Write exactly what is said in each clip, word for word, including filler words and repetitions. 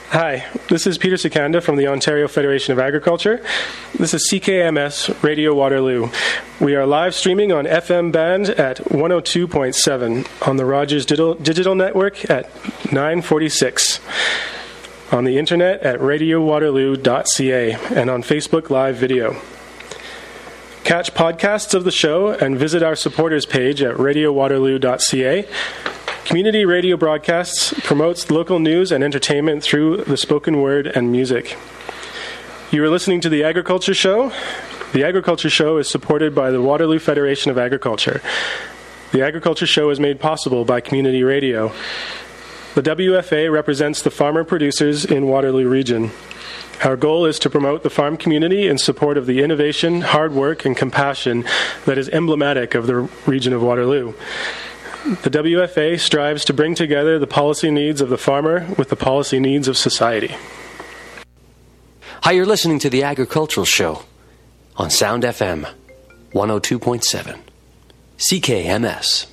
Hi, this is Peter Sikanda from the Ontario Federation of Agriculture. This is C K M S Radio Waterloo. We are live streaming on F M band at one oh two point seven, on the Rogers Digital, Digital Network at nine forty-six, on the internet at radio waterloo dot c a, and on Facebook Live Video. Catch podcasts of the show and visit our supporters page at radio waterloo dot c a. Community radio broadcasts promotes local news and entertainment through the spoken word and music. You are listening to The Agriculture Show. The Agriculture Show is supported by the Waterloo Federation of Agriculture. The Agriculture Show is made possible by community radio. The W F A represents the farmer producers in Waterloo Region. Our goal is to promote the farm community in support of the innovation, hard work, and compassion that is emblematic of the region of Waterloo. The W F A strives to bring together the policy needs of the farmer with the policy needs of society. Hi, you're listening to The Agricultural Show on Sound F M one oh two point seven, C K M S.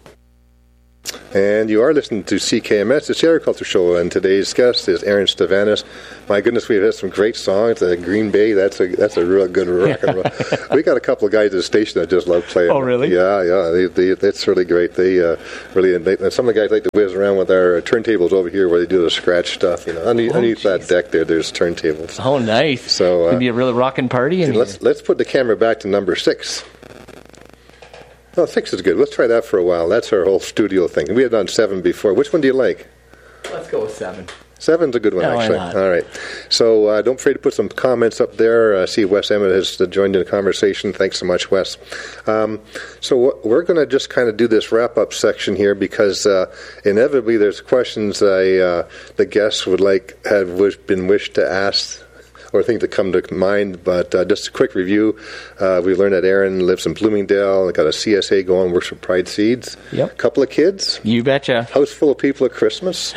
And you are listening to C K M S, it's the Agriculture Show, and today's guest is Aaron Stavanis. My goodness, we've had some great songs. Uh, Green Bay, that's a that's a real good rock and roll. We got a couple of guys at the station that just love playing. Oh, really? Yeah, yeah, they, they, that's really great. They uh, really, they, some of the guys like to whiz around with our turntables over here where they do the scratch stuff. You know, underneath, oh, underneath that deck there, there's turntables. Oh, nice. So uh, it'd be a really rockin' party. In let's let's put the camera back to number six. Oh, six is good. Let's try that for a while. That's our whole studio thing. We had done seven before. Which one do you like? Let's go with seven. Seven's a good one, no, actually. Why not? All right. So uh, don't forget to put some comments up there. Uh, see, Wes Emmett has uh, joined in the conversation. Thanks so much, Wes. Um, so w- we're going to just kind of do this wrap-up section here because uh, inevitably there's questions I, uh, the guests would like have wish, been wished to ask or things that come to mind, but uh, just a quick review. Uh, we learned that Aaron lives in Bloomingdale, got a C S A going, works for Pride Seeds. Yep. A couple of kids. You betcha. House full of people at Christmas.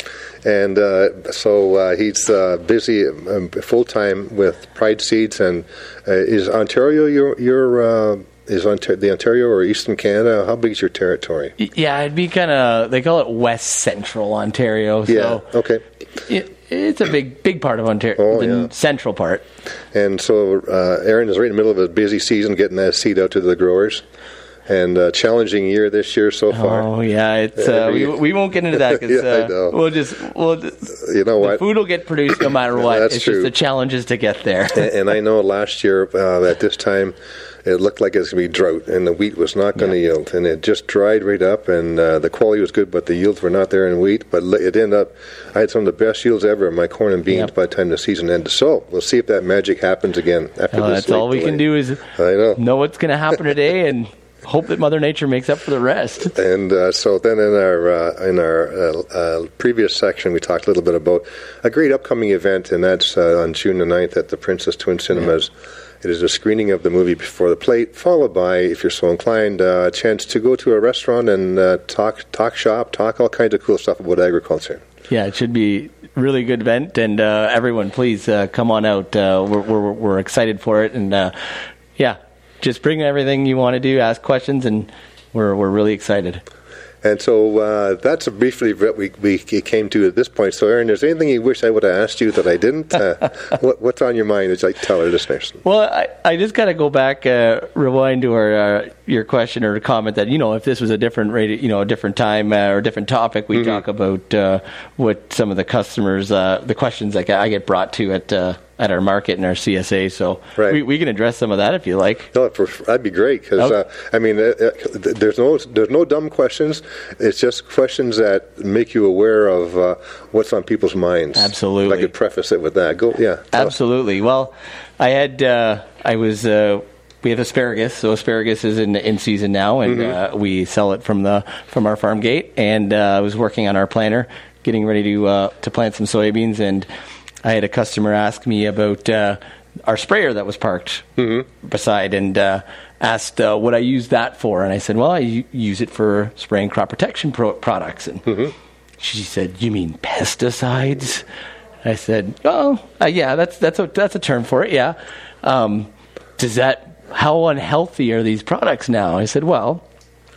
And uh, so uh, he's uh, busy um, full-time with Pride Seeds. And uh, is Ontario your, your uh, is Ontario, the Ontario or Eastern Canada? How big is your territory? Yeah, it'd be kind of, they call it West Central Ontario. So yeah, okay. It, it's a big, big part of Ontario, oh, the yeah. central part. And so uh, Aaron is right in the middle of a busy season getting that seed out to the growers. And a challenging year this year so far. Oh yeah, it's uh, we we won't get into that because yeah, uh, we'll just we'll just, you know the what, food will get produced no matter what. That's it's true. Just the challenges to get there. and, and I know last year uh, at this time it looked like it was going to be drought and the wheat was not going to yeah. yield, and it just dried right up, and uh, the quality was good, but the yields were not there in wheat. But it ended up, I had some of the best yields ever in my corn and beans yep. by the time the season ended. So we'll see if that magic happens again after uh, this. That's all we delay. can do is I know. know what's going to happen today and hope that Mother Nature makes up for the rest. And uh, so then in our uh, in our uh, uh, previous section, we talked a little bit about a great upcoming event, and that's uh, on June the ninth at the Princess Twin Cinemas. Yeah. It is a screening of the movie Before the Plate, followed by, if you're so inclined, uh, a chance to go to a restaurant and uh, talk, talk shop, talk all kinds of cool stuff about agriculture. Yeah, it should be a really good event, and uh, everyone, please uh, come on out. Uh, we're, we're we're excited for it, and uh, yeah, just bring everything you want to do, ask questions, and we're we're really excited. And so uh, that's a briefly what we, we came to at this point. So, Aaron, is there anything you wish I would have asked you that I didn't? Uh, what, what's on your mind as I tell our listeners? Well, I, I just got to go back, uh, rewind to our, uh, your question or comment that, you know, if this was a different radio, you know, a different time uh, or a different topic, we mm-hmm. talk about uh, what some of the customers, uh, the questions that I get brought to at uh, at our market and our C S A, so right. we, we can address some of that if you like. No, that'd be great because okay. uh, I mean, uh, there's no there's no dumb questions. It's just questions that make you aware of uh, what's on people's minds. Absolutely. If I could preface it with that. Go, yeah. Absolutely. Well, I had uh, I was. Uh, We have asparagus, so asparagus is in in season now, and mm-hmm. uh, we sell it from the from our farm gate. And uh, I was working on our planter, getting ready to uh, to plant some soybeans, and I had a customer ask me about uh, our sprayer that was parked mm-hmm. beside, and uh, asked uh, what I use that for. And I said, well, I u- use it for spraying crop protection pro- products. And mm-hmm. she said, you mean pesticides? I said, oh, uh, yeah, that's that's a that's a term for it. Yeah. Um, does that How unhealthy are these products now? I said, well,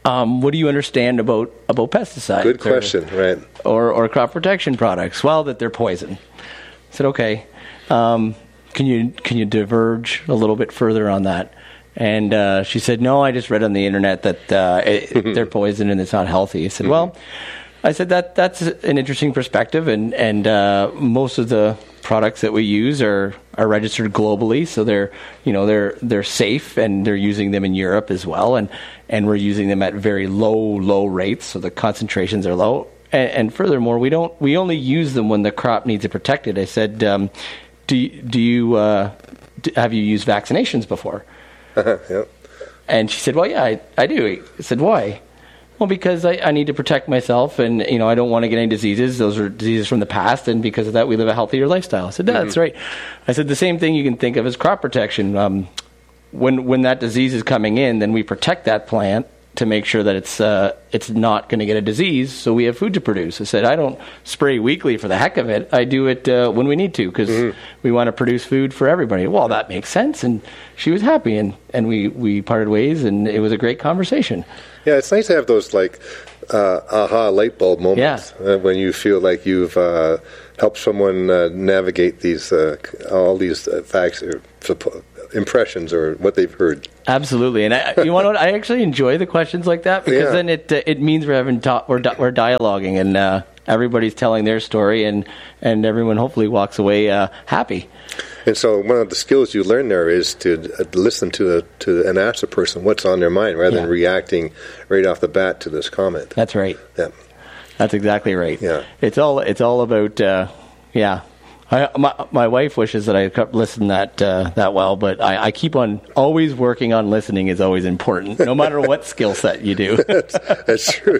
Um, what do you understand about, about pesticides? Good question, or, right. Or, or crop protection products? Well, that they're poison. I said, okay. Um, can you can you diverge a little bit further on that? And uh, she said, no, I just read on the internet that uh, it, they're poison and it's not healthy. I said, well, I said that that's an interesting perspective, and and uh, most of the products that we use are, are registered globally, so they're you know they're they're safe, and they're using them in Europe as well, and and we're using them at very low low rates, so the concentrations are low. And, and furthermore, we don't we only use them when the crop needs it protected. I said, um, do do you uh, do, have you used vaccinations before? Yep. And she said, well, yeah, I, I do. I said, why? Well, because I, I need to protect myself, and you know I don't want to get any diseases. Those are diseases from the past, and because of that, we live a healthier lifestyle. I said, yeah, mm-hmm. That's right. I said, the same thing you can think of as crop protection. Um, when when that disease is coming in, then we protect that plant to make sure that it's uh, it's not going to get a disease, so we have food to produce. I said, I don't spray weekly for the heck of it. I do it uh, when we need to, because mm-hmm. we want to produce food for everybody. Well, that makes sense, and she was happy, and, and we, we parted ways, and it was a great conversation. Yeah, it's nice to have those, like, uh, aha light bulb moments yeah. uh, when you feel like you've uh, helped someone uh, navigate these uh, all these uh, facts or impressions or what they've heard. Absolutely, and I, you want to know what? I actually enjoy the questions like that, because yeah. then it uh, it means we're having ta- we're di- we're dialoguing, and uh, everybody's telling their story, and and everyone hopefully walks away uh, happy. And so, one of the skills you learn there is to uh, listen to the, to and ask the person what's on their mind, rather yeah. than reacting right off the bat to this comment. That's right. Yeah, that's exactly right. Yeah, it's all it's all about uh, yeah. I, my, my wife wishes that I could listen that uh, that well, but I, I keep on always working on listening is always important, no matter what skill set you do. that's, that's true.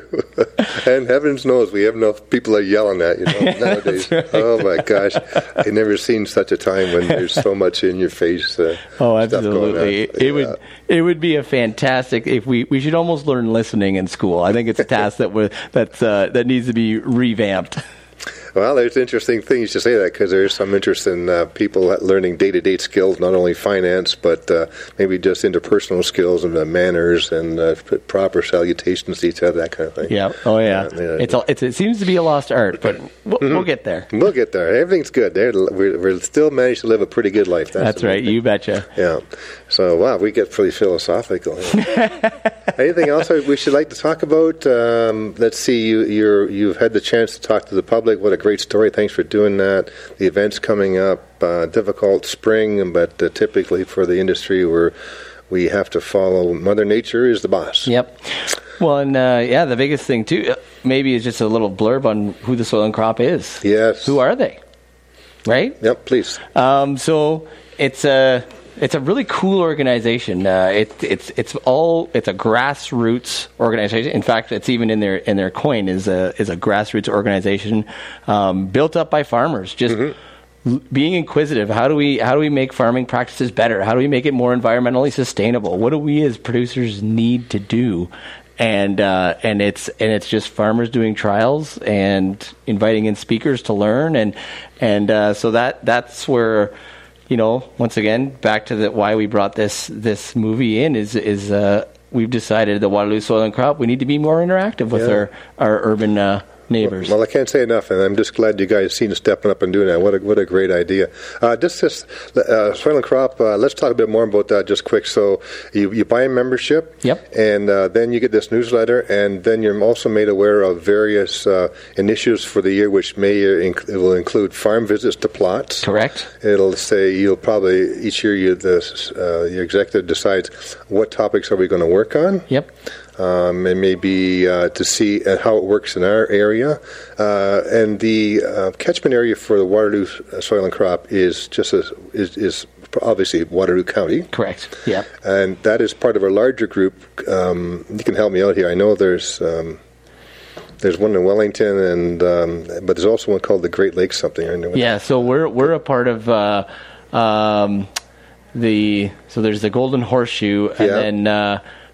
And heavens knows we have enough people are yelling at you know, nowadays. Right. Oh my gosh, I've never seen such a time when there's so much in your face. Uh, oh, absolutely. It yeah. would it would be a fantastic if we, we should almost learn listening in school. I think it's a task that we that's uh, that needs to be revamped. Well, there's interesting things to say that, because there's some interest in uh, people learning day-to-day skills, not only finance, but uh, maybe just interpersonal skills and uh, manners and uh, proper salutations to each other, that kind of thing. Yeah. Oh, yeah. yeah, yeah. It's, a, it's it seems to be a lost art, but we'll, mm-hmm. we'll get there. We'll get there. Everything's good. We're, we're still managed to live a pretty good life. That's, That's right. Thing. You betcha. Yeah. So, wow, we get pretty philosophical. Yeah. Anything else we should like to talk about? Um, let's see. You, you're, you've had the chance to talk to the public. What a great story. Thanks for doing that. The event's coming up. Uh, difficult spring, but uh, typically for the industry, where we have to follow Mother Nature is the boss. Yep. Well, and uh, yeah, the biggest thing too, maybe is just a little blurb on who the Soil and Crop is. Yes. Who are they? Right? Yep. Please. Um, so it's a. It's a really cool organization. Uh, it, it's it's all it's a grassroots organization. In fact, it's even in their in their coin is a is a grassroots organization um, built up by farmers. Just mm-hmm. l- being inquisitive. How do we how do we make farming practices better? How do we make it more environmentally sustainable? What do we as producers need to do? And uh, and it's and it's just farmers doing trials and inviting in speakers to learn, and and uh, so that that's where. You know, once again, back to the, why we brought this this movie in is is uh, we've decided that Waterloo Soil and Crop, we need to be more interactive with yeah. our our urban uh, neighbors. Well, well, I can't say enough, and I'm just glad you guys seen stepping up and doing that. What a what a great idea. Uh, just this uh, Soil and Crop. Uh, let's talk a bit more about that just quick. So you you buy a membership, yep, and uh, then you get this newsletter, and then you're also made aware of various uh, initiatives for the year, which may inc- it will include farm visits to plots. Correct. It'll say you'll probably each year you the uh, your executive decides what topics are we going to work on. Yep. Um, and maybe uh, to see uh, how it works in our area. Uh, and the uh, catchment area for the Waterloo Soil and Crop is just a, is, is obviously Waterloo County. Correct. Yeah. And that is part of a larger group. Um, you can help me out here. I know there's um, there's one in Wellington, and um, but there's also one called the Great Lakes something. I know. Yeah. So we're we're a part of. Uh, um, the so there's the Golden Horseshoe, and yeah. then. Uh,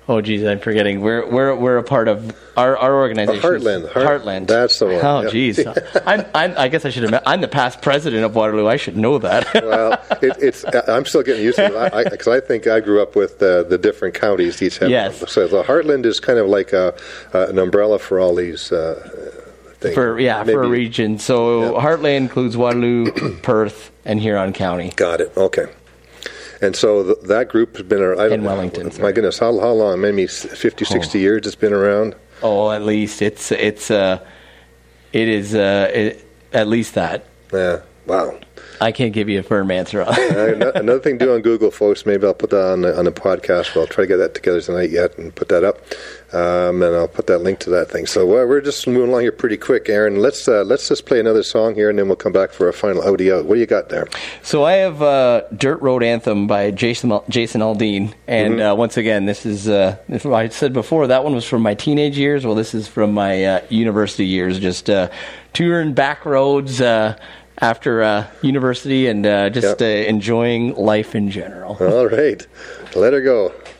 Oh, geez, I'm forgetting. We're we're we're a part of our our organization. Heartland. Heart, Heartland. That's the one. Oh, yeah. geez. I'm, I'm, I guess I should have. Met, I'm the past president of Waterloo. I should know that. Well, it, it's. I'm still getting used to it because I, I, I think I grew up with uh, the different counties each have. Yes. So the Heartland is kind of like a, uh, an umbrella for all these uh, things. For yeah, Maybe. for a region. So Yeah. Heartland includes Waterloo, Perth, and Huron County. Got it. Okay. And so th- that group has been around. In Wellington, My sorry. goodness, how, how long? Maybe fifty, sixty Oh. years it's been around? Oh, at least it's it's uh, it is uh, it, at least that. Yeah. Wow. I can't give you a firm answer on. Uh, another thing to do on Google, folks, maybe I'll put that on the, on the podcast. Well, I'll try to get that together tonight yet and put that up. Um, and I'll put that link to that thing. So well, we're just moving along here pretty quick, Aaron. Let's uh, let's just play another song here, and then we'll come back for a final Audi out. What do you got there? So I have uh, Dirt Road Anthem by Jason Jason Aldean, and Mm-hmm. uh, once again, this is uh, this, I said before that one was from my teenage years. Well, this is from my uh, university years, just uh, touring back roads uh, after uh, university, and uh, just Yep. uh, enjoying life in general. All right. Let her go.